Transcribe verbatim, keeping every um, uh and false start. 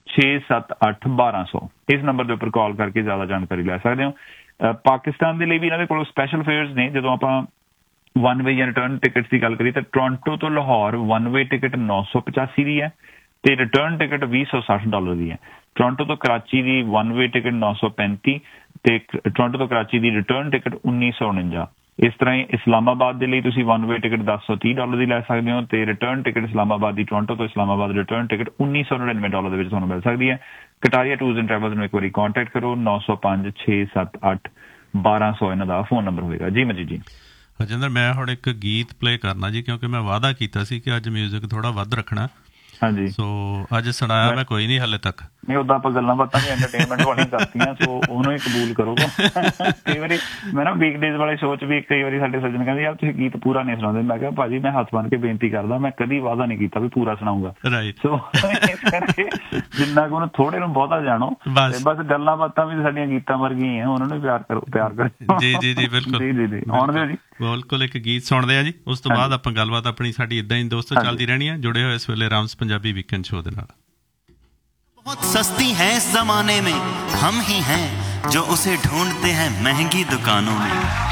ਛੇ ਸੱਤ ਅੱਠ ਬਾਰਾਂ ਸੌ ਇਸ ਨੰਬਰ ਦੇ ਉੱਪਰ ਕਾਲ ਕਰਕੇ ਜ਼ਿਆਦਾ ਜਾਣਕਾਰੀ ਲੈ ਸਕਦੇ ਹੋ। ਪਾਕਿਸਤਾਨ ਦੇ ਲਈ ਵੀ ਇਹਨਾਂ ਦੇ ਕੋਲ ਸਪੈਸ਼ਲ ਫੇਅਰਸ ਨੇ। ਜਦੋਂ ਆਪਾਂ ਵਨ ਵੇ ਜਾਂ ਰਿਟਰਨ ਟਿਕਟਸ ਦੀ ਗੱਲ ਕਰੀਏ ਤਾਂ ਟੋਰਾਂਟੋ ਤੋਂ ਲਾਹੌਰ ਵਨ ਵੇ ਟਿਕਟ ਨੌ ਸੌ ਪਚਾਸੀ ਦੀ ਹੈ ਤੇ ਰਿਟਰਨ ਟਿਕਟ ਵੀਹ ਸੌ ਸੱਠ ਡਾਲਰ ਦੀ ਹੈ। ਟੋਰਾਂਟੋ ਤੋਂ ਕਰਾਚੀ ਦੀ ਵਨ ਵੇ ਟਿਕਟ ਨੌ ਸੌ ਪੈਂਤੀ ਤੇ ਟੋਰਾਂਟੋ ਤੋਂ ਕਰਾਚੀ ਦੀ ਰਿਟਰਨ ਟਿਕਟ ਉੱਨੀ ਸੌ ਉਣੰਜਾ। ਇਸ ਤਰ੍ਹਾਂ ਹੀ ਇਸਲਾਮਾਬਾਦ ਦੇ ਲਈ ਤੁਸੀਂ ਵਨ ਵੇ ਟਿਕਟ ਦਸ ਸੌ ਤੀਹ ਡਾਲਰ ਦੀ ਲੈ ਸਕਦੇ ਹੋ ਤੇ ਰਿਟਰਨ ਟਿਕਟ ਇਸਲਾਮਾਬਾਦ ਦੀ ਟੋਰਾਂਟੋ ਤੋਂ ਇਸਲਾਮਾਬਾਦ ਰਿਟਰਨ ਟਿਕਟ ਉੱਨੀ ਸੌ ਨੜਿਨਵੇਂ ਡਾਲਰ ਦੇ ਵਿੱਚ ਤੁਹਾਨੂੰ ਮਿਲ ਸਕਦੀ ਹੈ। ਕਟਾਰੀਆ ਟੂਰਸ ਐਂਡ ਟਰੈਵਲਸ ਨੂੰ ਇੱਕ ਵਾਰੀ ਕੰਟੈਕਟ ਕਰੋ। ਨੌ ਸੌ ਪੰਜ ਛੇ ਸੱਤ ਅੱਠ ਬਾਰਾਂ ਸੌ ਇਹਨਾਂ ਦਾ ਫੋਨ ਨੰਬਰ ਹੋਏਗਾ। ਜੀ ਮਜੀ ਜੀ। ਰਜਿੰਦਰ, ਮੈਂ ਹੁਣ ਇੱਕ ਗੀਤ ਪਲੇ ਕਰਨਾ ਜੀ, ਕਿਉਂਕਿ ਮੈਂ ਵਾਅਦਾ ਕੀਤਾ ਸੀ ਕਿ ਅੱਜ ਮਿਊਜ਼ਿਕ ਥੋੜਾ ਵੱਧ ਰੱਖਣਾ। ਹਾਂਜੀ, ਸੋ ਅੱਜ ਸੁਣਾਇਆ ਮੈਂ ਕੋਈ ਨਹੀਂ ਹਾਲੇ ਤੱਕ। ਨਹੀਂ, ਉਦਾਂ ਆਪਾਂ ਗੱਲਾਂ ਬਾਤਾਂ ਵੀ ਐਂਟਰਟੇਨਮੈਂਟ ਵਾਲੀਆਂ ਕਰਤੀਆਂ, ਸੋ ਉਹਨੂੰ ਹੀ ਕਬੂਲ ਕਰੋ। ਕਈ ਵਾਰੀ ਮੈਂ ਨਾ ਵੀਕਡੇਜ਼ ਵਾਲੇ ਸ਼ੋਅ 'ਚ ਵੀ ਕਈ ਵਾਰੀ ਸਾਡੇ ਸੱਜਣ ਕਹਿੰਦੇ ਯਾਰ ਤੁਸੀਂ ਗੀਤ ਪੂਰਾ ਨਹੀਂ ਸੁਣਾਉਂਦੇ। ਮੈਂ ਕਿਹਾ ਭਾਜੀ ਮੈਂ ਹੱਥ ਬੰਨ ਕੇ ਬੇਨਤੀ ਕਰਦਾ, ਮੈਂ ਕਦੀ ਵਾਅਦਾ ਨਹੀਂ ਕੀਤਾ ਵੀ ਪੂਰਾ ਸੁਣਾਊਂਗਾ। ਸੋ ਇਸ ਕਰਕੇ ਜਿੰਨਾ ਕੁ ਉਹਨੂੰ ਥੋੜੇ ਨੂੰ ਬਹੁਤਾ ਜਾਣੋ, ਬਸ ਗੱਲਾਂ ਬਾਤਾਂ ਵੀ ਸਾਡੀਆਂ ਗੀਤਾਂ ਵਰਗੀਆਂ ਹੀ ਆ, ਉਹਨਾਂ ਨੂੰ ਪਿਆਰ ਕਰੋ ਪਿਆਰ ਕਰੋ। ਜੀ ਜੀ ਜੀ ਬਿਲਕੁਲ ਜੀ ਜੀ ਜੀ ਆਉਣ ਦਿਓ ਜੀ। ਬਿਲਕੁਲ, ਇੱਕ ਗੀਤ ਸੁਣਦੇ ਆ ਜੀ, ਉਸ ਤੋਂ ਬਾਅਦ ਆਪਾਂ ਗੱਲਬਾਤ ਆਪਣੀ ਸਾਡੀ ਇੱਦਾਂ ਹੀ ਦੋਸਤੋ ਚੱਲਦੀ ਰਹਿਣੀ ਹੈ। ਜੁੜੇ ਹੋਏ ਇਸ ਵੇਲੇ ਰਾਮਸ ਪੰਜਾਬੀ ਵੀਕਐਂਡ ਸ਼ੋਅ ਦੇ ਨਾਲ। बहुत सस्ती है इस जमाने में, हम ही हैं जो उसे ढूंढते हैं महंगी दुकानों में।